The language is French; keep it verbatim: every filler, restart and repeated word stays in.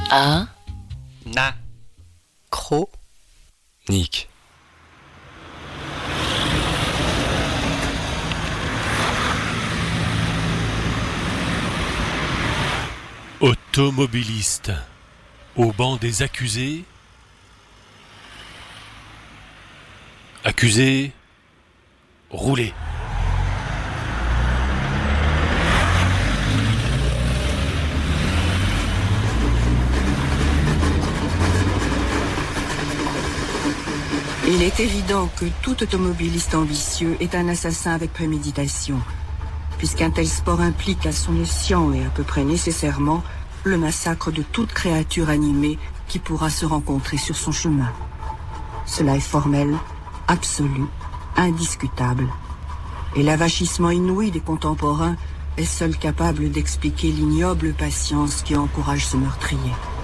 A. Na. Cro. Nick. Automobiliste. Au banc des accusés. Accusé. Rouler. Il est évident que tout automobiliste ambitieux est un assassin avec préméditation, puisqu'un tel sport implique à son escient et à peu près nécessairement le massacre de toute créature animée qui pourra se rencontrer sur son chemin. Cela est formel, absolu, indiscutable, et l'avachissement inouï des contemporains est seul capable d'expliquer l'ignoble patience qui encourage ce meurtrier.